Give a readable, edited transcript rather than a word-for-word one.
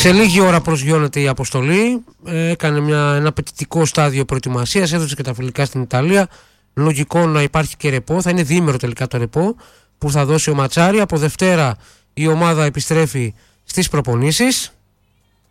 Σε λίγη ώρα προσγειώνεται η αποστολή. Έκανε ένα απαιτητικό στάδιο προετοιμασίας. Έδωσε και τα φιλικά στην Ιταλία. Λογικό να υπάρχει και ρεπό. Θα είναι διήμερο τελικά το ρεπό που θα δώσει ο Ματσάρη. Από Δευτέρα η ομάδα επιστρέφει στις προπονήσεις.